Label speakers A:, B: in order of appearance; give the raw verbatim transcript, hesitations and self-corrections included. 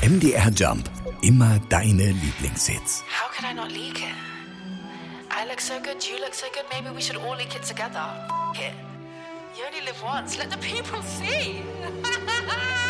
A: M D R Jump. Immer deine Lieblingshits.
B: How could I not leak it? I look so good, you look so good, maybe we should all leak it together. F- it. You only live once, let the people see.